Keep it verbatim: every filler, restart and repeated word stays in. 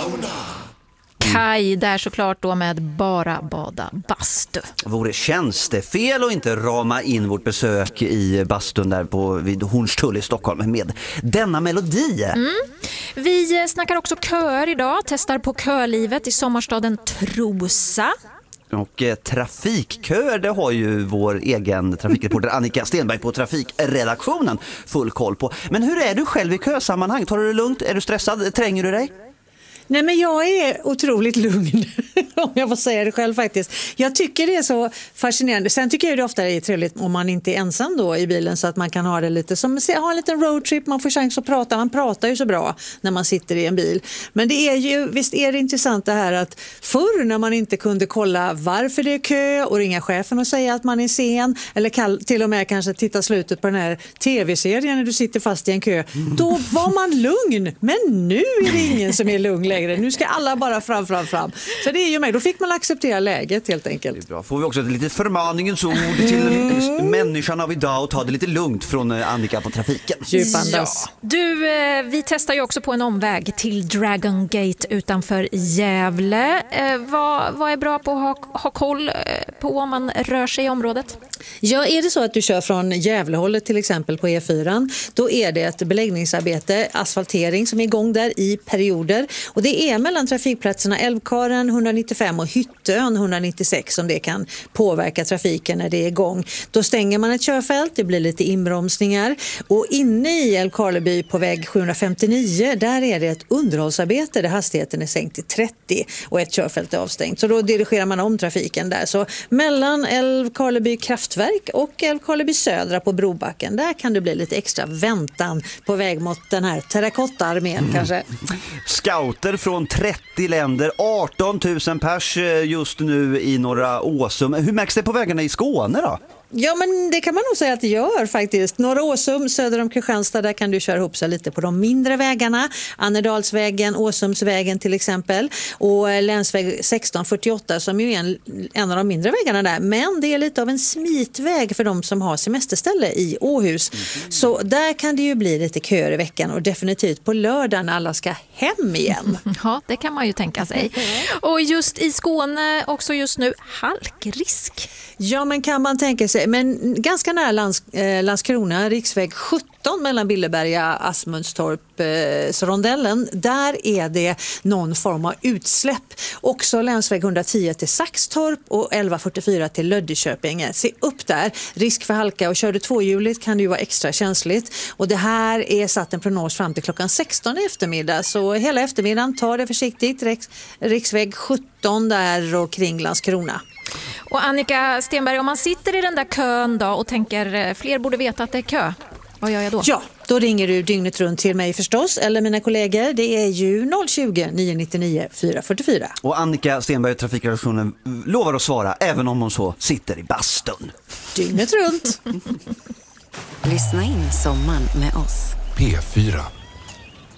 sauna. Kaj där såklart då med bara bada bastu. Vore tjänstefel att inte rama in vårt besök i bastun där på vid Hornstull i Stockholm med denna melodi. Mm. Vi snackar också köer idag, testar på kölivet i sommarstaden Trosa. Och eh, trafikköer, det har ju vår egen trafikreporter Annika Stenberg på trafikredaktionen full koll på. Men hur är du själv i kösammanhang? Tar du det lugnt? Är du stressad? Tränger du dig? Nej, men jag är otroligt lugn, om jag får säga det själv faktiskt. Jag tycker det är så fascinerande. Sen tycker jag det ofta är trevligt om man inte är ensam då i bilen, så att man kan ha det lite som ha en liten roadtrip, man får chans att prata. Man pratar ju så bra när man sitter i en bil. Men det är ju, visst är det intressant det här att förr när man inte kunde kolla varför det är kö och ringa chefen och säga att man är sen, eller kall, till och med kanske titta slutet på den här tv-serien när du sitter fast i en kö, då var man lugn. Men nu är det ingen som är lugn längre. Nu ska alla bara fram, fram, fram. Så det är ju mig. Då fick man acceptera läget helt enkelt. Det är bra. Får vi också ett litet förmaningens ord till mm. människan av idag och ta det lite lugnt från Annika på trafiken. Djupandas. Ja. Du, vi testar ju också på en omväg till Dragon Gate utanför Gävle. Vad, vad är bra på att ha, ha koll på om man rör sig i området? Ja, är det så att du kör från Gävlehållet till exempel på E fyra, då är det ett beläggningsarbete, asfaltering som är igång där i perioder. Och det är mellan trafikplatserna Älvkaren etthundranittiofem och Hyttön etthundranittiosex som det kan påverka trafiken när det är igång. Då stänger man ett körfält, det blir lite inbromsningar. Och inne i Älvkarleby på väg sjuhundrafemtionio, där är det ett underhållsarbete där hastigheten är sänkt till trettio och ett körfält är avstängt. Så då dirigerar man om trafiken där. Så mellan Älvkarleby kraftverk och Älvkarleby södra på Brobacken, där kan det bli lite extra väntan på väg mot den här terrakottaarmén mm. kanske. Scouter från trettio länder, arton tusen pers just nu i Norra Åsum. Hur märks det på vägarna i Skåne då? Ja, men det kan man nog säga att det gör faktiskt. Norra Åsum, söder om Kristianstad, där kan du köra ihop sig lite på de mindre vägarna. Annedalsvägen, Åsumsvägen till exempel. Och länsväg sexton fyrtioåtta som ju är en, en av de mindre vägarna där. Men det är lite av en smitväg för de som har semesterställe i Åhus. Mm. Så där kan det ju bli lite köer i veckan och definitivt på lördag när alla ska hem igen. Ja, det kan man ju tänka sig. Och just i Skåne också just nu halkrisk. Ja, men kan man tänka sig. Men ganska nära Lands, eh, Landskrona, riksväg sjutton mellan Billeberga och Asmundstorp, eh, så rondellen, där är det någon form av utsläpp. Också länsväg etthundratio till Saxtorp och elva fyrtiofyra till Löddeköping. Se upp där, risk för halka, och kör du tvåhjuligt kan det ju vara extra känsligt. Och det här är satt en prognos fram till klockan sexton i eftermiddag, så hela eftermiddagen, ta det försiktigt. Riks, riksväg sjutton där och kring Landskrona. Och Annika Stenberg, om man sitter i den där kön då och tänker fler borde veta att det är kö, vad gör jag då? Ja, då ringer du dygnet runt till mig förstås, eller mina kollegor. Det är ju noll tjugo, nio nittionio, fyra fyrtiofyra. Och Annika Stenberg, trafikredaktionen, lovar att svara även om hon så sitter i bastun. Dygnet runt. Lyssna in sommaren med oss. P fyra.